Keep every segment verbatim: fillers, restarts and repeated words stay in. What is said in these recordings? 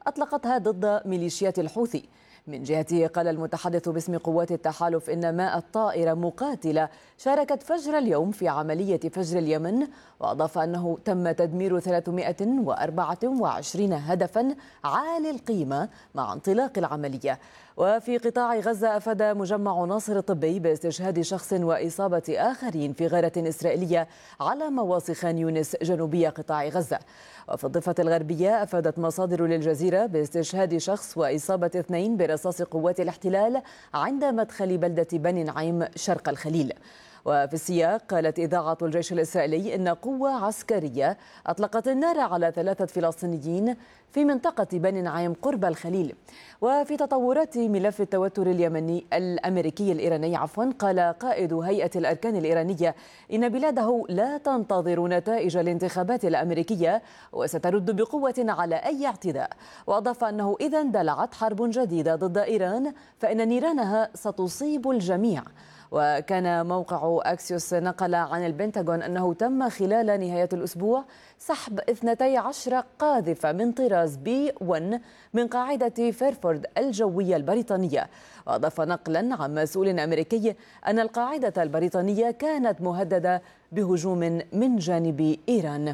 أطلقتها ضد ميليشيات الحوثي. من جهته قال المتحدث باسم قوات التحالف إن مائة طائرة مقاتلة شاركت فجر اليوم في عملية فجر اليمن، وأضاف أنه تم تدمير ثلاثمائة وأربعة وعشرين هدفا عالي القيمة مع انطلاق العملية. وفي قطاع غزة أفاد مجمع ناصر الطبي باستشهاد شخص وإصابة آخرين في غارة إسرائيلية على مواصي خان يونس جنوبي قطاع غزة. وفي الضفة الغربية أفادت مصادر للجزيرة باستشهاد شخص وإصابة اثنين برصاص قوات الاحتلال عند مدخل بلدة بني نعيم شرق الخليل. وفي السياق قالت إذاعة الجيش الإسرائيلي إن قوة عسكرية أطلقت النار على ثلاثة فلسطينيين في منطقة بني نعيم قرب الخليل. وفي تطورات ملف التوتر اليمني الأمريكي الإيراني عفوا قال قائد هيئة الأركان الإيرانية إن بلاده لا تنتظر نتائج الانتخابات الأمريكية وسترد بقوة على أي اعتداء. وأضاف أنه إذا اندلعت حرب جديدة ضد إيران فإن نيرانها ستصيب الجميع. وكان موقع أكسيوس نقل عن البنتاغون أنه تم خلال نهاية الأسبوع سحب اثنتي عشرة قاذفة من طراز بي واحد من قاعدة فيرفورد الجوية البريطانية. وأضاف نقلا عن مسؤول أمريكي أن القاعدة البريطانية كانت مهددة بهجوم من جانب إيران.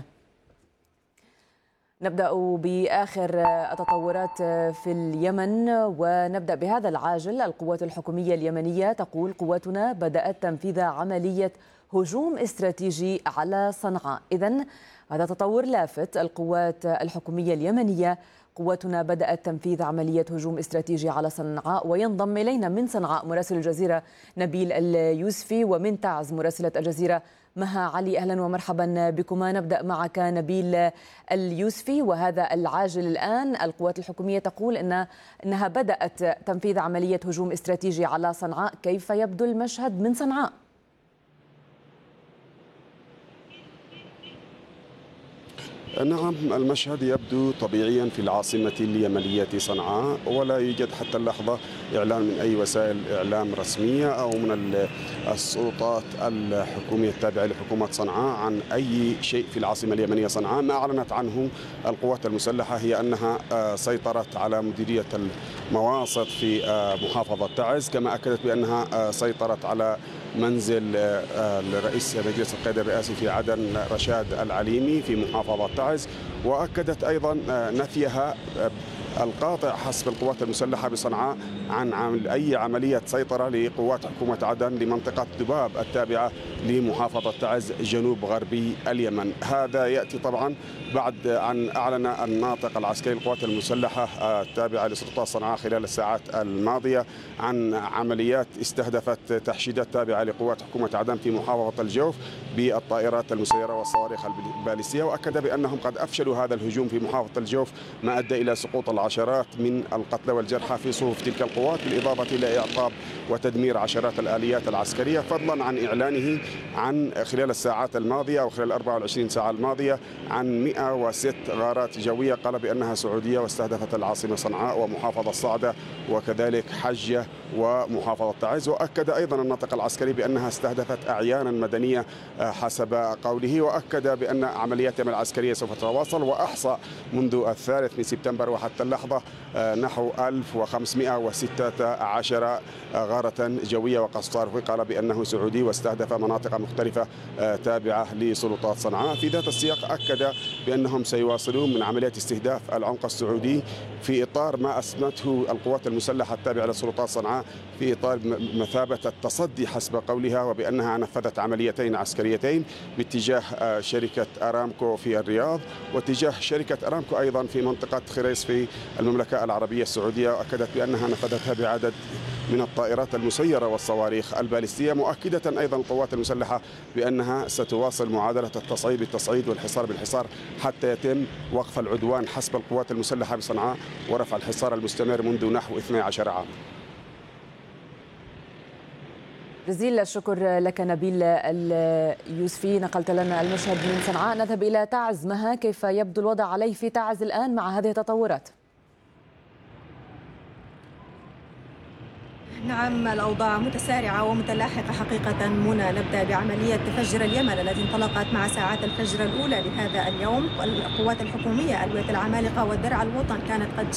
نبدأ بآخر التطورات في اليمن ونبدأ بهذا العاجل. القوات الحكومية اليمنية تقول قواتنا بدأت تنفيذ عملية هجوم استراتيجي على صنعاء. إذن هذا تطور لافت. القوات الحكومية اليمنية قواتنا بدأت تنفيذ عملية هجوم استراتيجي على صنعاء. وينضم إلينا من صنعاء مراسل الجزيرة نبيل اليوسفي، ومن تعز مراسلة الجزيرة مها علي. أهلا ومرحبا بكما. نبدأ معك نبيل اليوسفي، وهذا العاجل الآن. القوات الحكومية تقول إن إنها بدأت تنفيذ عملية هجوم استراتيجي على صنعاء. كيف يبدو المشهد من صنعاء؟ نعم، المشهد يبدو طبيعيا في العاصمة اليمنية صنعاء، ولا يوجد حتى اللحظة إعلان من أي وسائل إعلام رسمية أو من السلطات الحكومية التابعة لحكومة صنعاء عن أي شيء في العاصمة اليمنية صنعاء. ما أعلنت عنه القوات المسلحة هي أنها سيطرت على مديرية المواصد في محافظة تعز، كما أكدت بأنها سيطرت على منزل الرئيس مجلس القيادة الرئاسي في عدن رشاد العليمي في محافظة تعز. وأكدت أيضا نفيها القاطع حسب القوات المسلحة بصنعاء عن عمل أي عملية سيطرة لقوات حكومة عدن لمنطقة ذباب التابعة لمحافظة تعز جنوب غربي اليمن. هذا يأتي طبعا بعد أن أعلن الناطق العسكري للقوات المسلحة التابعة لسلطات صنعاء خلال الساعات الماضية عن عمليات استهدفت تحشيدات تابعة لقوات حكومة عدن في محافظة الجوف بالطائرات المسيرة والصواريخ الباليستية. وأكد بأنهم قد أفشلوا هذا الهجوم في محافظة الجوف، ما أدى إلى سقوط العشرات من القتلى والجرحى في صفوف تلك القوات، بالإضافة إلى إعطاب وتدمير عشرات الآليات العسكرية، فضلا عن إعلانه عن خلال الساعات الماضية أو خلال أربع وعشرين ساعة الماضية عن مئة وستة غارات جوية قال بأنها سعودية واستهدفت العاصمة صنعاء ومحافظة صعدة وكذلك حجة ومحافظة تعز. وأكد أيضا الناطق العسكري بأنها استهدفت أعيانا مدنية حسب قوله، وأكد بأن عملياتهم العسكرية سوف تتواصل. وأحصى منذ الثالث من سبتمبر وحتى اللحظة نحو ألف وخمسمئة وستة عشر غارة جوية وقصف صاروخي قال بأنه سعودي واستهدف مناطق مختلفة تابعة لسلطات صنعاء. في ذات السياق أكد بأنهم سيواصلون من عمليات استهداف العمق السعودي في إطار ما أسمته القوات المسلحة التابعة لسلطات صنعاء في إطار مثابة التصدي حسب قولها، وبأنها نفذت عمليتين عسكريتين باتجاه شركة أرامكو في الرياض واتجاه شركة أرامكو أيضا في منطقة خريس في المملكة العربية السعودية، وأكدت بأنها نفذتها بعدد من الطائرات المسيرة والصواريخ البالستية، مؤكدة أيضا القوات المسلحة بأنها ستواصل معادلة التصعيد بالتصعيد والحصار بالحصار حتى يتم وقف العدوان حسب القوات المسلحة بصنعاء ورفع الحصار المستمر منذ نحو اثني عشر عام. جزيل الشكر لك نبيل اليوسفي، نقلت لنا المشهد من صنعاء. نذهب إلى تعز. مها، كيف يبدو الوضع عليه في تعز الآن مع هذه التطورات؟ نعم، الأوضاع متسارعة ومتلاحقة حقيقة منى. نبدأ بعملية فجر اليمن التي انطلقت مع ساعات الفجر الأولى لهذا اليوم. القوات الحكومية ألوية العمالقة ودرع الوطن كانت قد